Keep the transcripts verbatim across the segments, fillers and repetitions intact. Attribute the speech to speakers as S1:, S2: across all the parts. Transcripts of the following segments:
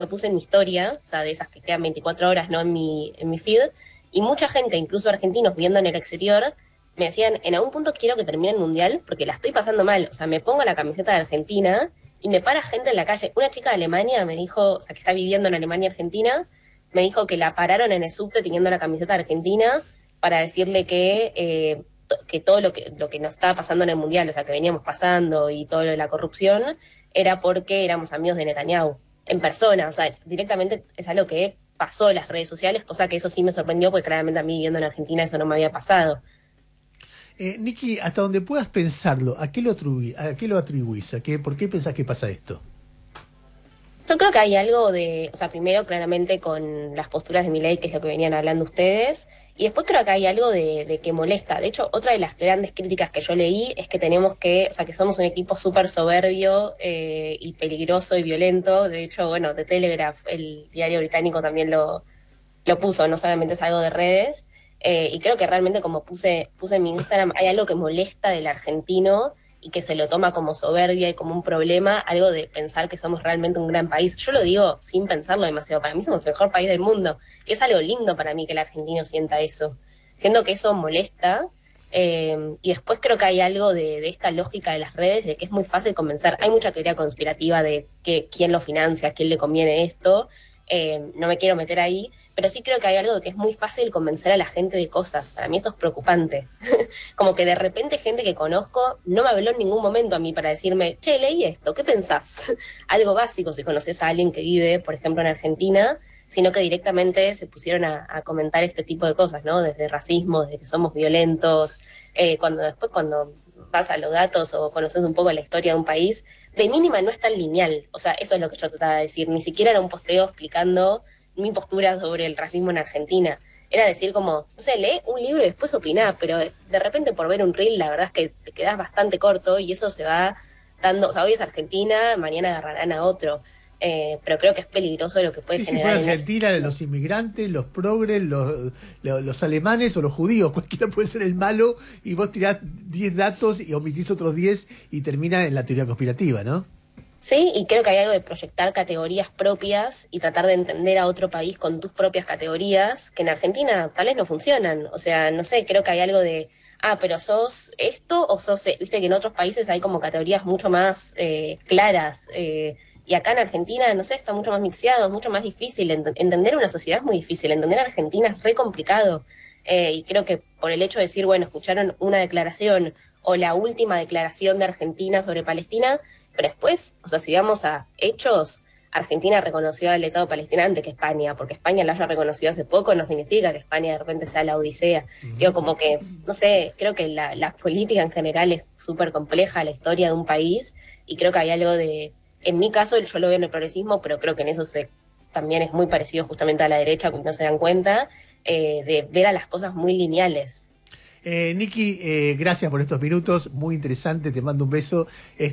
S1: lo puse en mi historia, o sea, de esas que quedan veinticuatro horas, ¿no? En mi, en mi feed, y mucha gente, incluso argentinos viendo en el exterior, me decían, en algún punto quiero que termine el Mundial porque la estoy pasando mal, o sea, me pongo la camiseta de Argentina y me para gente en la calle. Una chica de Alemania me dijo, o sea, que está viviendo en Alemania, Argentina, me dijo que la pararon en el subte teniendo la camiseta de Argentina para decirle que... Eh, que todo lo que, lo que nos estaba pasando en el Mundial, o sea, que veníamos pasando y todo lo de la corrupción, era porque éramos amigos de Netanyahu, en persona, o sea, directamente es algo que pasó en las redes sociales, cosa que eso sí me sorprendió, porque claramente a mí viviendo en Argentina eso no me había pasado.
S2: Eh, Nicky, hasta donde puedas pensarlo, ¿a qué lo, atribuís? ¿A qué lo atribuís? ¿A qué, ¿Por qué pensás que pasa esto?
S1: Yo creo que hay algo de, o sea, primero claramente con las posturas de Milei, que es lo que venían hablando ustedes, y después creo que hay algo de, de que molesta. De hecho, otra de las grandes críticas que yo leí es que tenemos que, o sea, que somos un equipo súper soberbio eh, y peligroso y violento. De hecho, bueno, The Telegraph, el diario británico, también lo, lo puso, no solamente es algo de redes. Eh, y creo que realmente como puse, puse en mi Instagram, hay algo que molesta del argentino y que se lo toma como soberbia y como un problema, algo de pensar que somos realmente un gran país. Yo lo digo sin pensarlo demasiado, para mí somos el mejor país del mundo. Y es algo lindo para mí que el argentino sienta eso. Siento que eso molesta. Eh, y después creo que hay algo de, de esta lógica de las redes, de que es muy fácil convencer. Hay mucha teoría conspirativa de que, quién lo financia, a quién le conviene esto. Eh, no me quiero meter ahí, pero sí creo que hay algo de que es muy fácil convencer a la gente de cosas. Para mí esto es preocupante. Como que de repente gente que conozco no me habló en ningún momento a mí para decirme, che, leí esto, ¿qué pensás? Algo básico si conoces a alguien que vive, por ejemplo, en Argentina, sino que directamente se pusieron a, a comentar este tipo de cosas, ¿no? Desde racismo, desde que somos violentos, eh, cuando después cuando vas a los datos o conoces un poco la historia de un país, de mínima no es tan lineal. O sea, eso es lo que yo trataba de decir. Ni siquiera era un posteo explicando mi postura sobre el racismo en Argentina. Era decir como, no sé, lee un libro y después opiná, pero de repente por ver un reel la verdad es que te quedás bastante corto y eso se va dando, o sea, hoy es Argentina, mañana agarrarán a otro. Eh, pero creo que es peligroso lo que puede
S2: Sí, sí, fue
S1: generar en eso.
S2: Argentina, los inmigrantes, los progres, los, los, los alemanes o los judíos, cualquiera puede ser el malo y vos tirás diez datos y omitís otros diez y termina en la teoría conspirativa, ¿no?
S1: Sí, y creo que hay algo de proyectar categorías propias y tratar de entender a otro país con tus propias categorías, que en Argentina tal vez no funcionan. O sea, no sé, creo que hay algo de, ah, pero sos esto o sos, eh, viste que en otros países hay como categorías mucho más eh, claras. Eh, y acá en Argentina, no sé, está mucho más mixeado, es mucho más difícil. Ent- entender una sociedad es muy difícil, entender a Argentina es re complicado. Eh, y creo que por el hecho de decir, bueno, escucharon una declaración o la última declaración de Argentina sobre Palestina, pero después, o sea, si vamos a hechos, Argentina reconoció al Estado palestino antes que España, porque España lo haya reconocido hace poco no significa que España de repente sea la odisea. Digo, como que, no sé, creo que la, la política en general es súper compleja, la historia de un país, y creo que hay algo de, en mi caso yo lo veo en el progresismo, pero creo que en eso se, también es muy parecido justamente a la derecha, porque no se dan cuenta, eh, de ver a las cosas muy lineales.
S2: Eh, Nicky, eh, gracias por estos minutos, muy interesante, te mando un beso,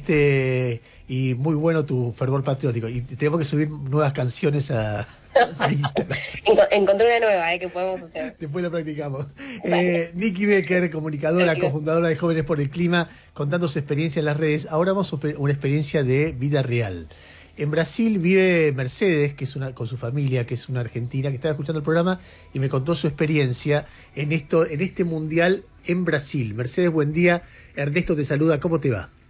S2: este y muy bueno tu fervor patriótico. Y tenemos que subir nuevas canciones a, a Instagram.
S1: Enco- encontré una nueva, ¿eh? Que podemos hacer.
S2: Después lo practicamos.
S1: Dale.
S2: Eh, Nicky Becker, comunicadora, cofundadora de Jóvenes por el Clima, contando su experiencia en las redes. Ahora vamos a una experiencia de vida real. En Brasil vive Mercedes, que es una, con su familia, que es una argentina, que estaba escuchando el programa y me contó su experiencia en esto, en este mundial en Brasil. Mercedes, buen día. Ernesto te saluda. ¿Cómo te va?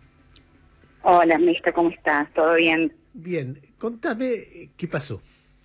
S3: Hola, Ernesto, ¿cómo estás? ¿Todo bien?
S2: Bien. Contame eh, qué pasó.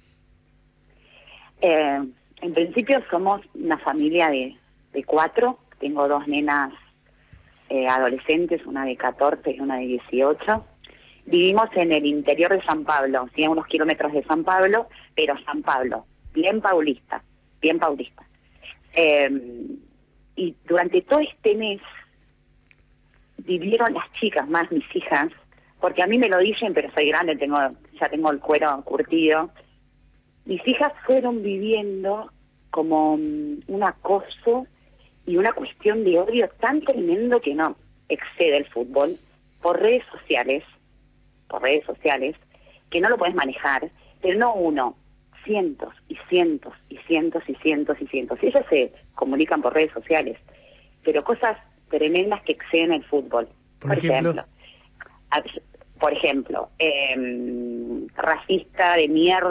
S3: Eh, en principio somos una familia de, de cuatro. Tengo dos nenas eh, adolescentes, una de catorce y una de dieciocho. Vivimos en el interior de San Pablo, sí, a unos kilómetros de San Pablo, pero San Pablo, bien paulista, bien paulista. Eh, y durante todo este mes vivieron las chicas, más mis hijas, porque a mí me lo dicen, pero soy grande, tengo ya tengo el cuero curtido. Mis hijas fueron viviendo como un acoso y una cuestión de odio tan tremendo que no excede el fútbol, por redes sociales, por redes sociales, que no lo puedes manejar, pero no uno, cientos y cientos y cientos y cientos y cientos. Y ellos se comunican por redes sociales, pero cosas tremendas que exceden el fútbol.
S2: Por
S3: Por
S2: ejemplo,
S3: ejemplo, a- por ejemplo, eh, racista de mierda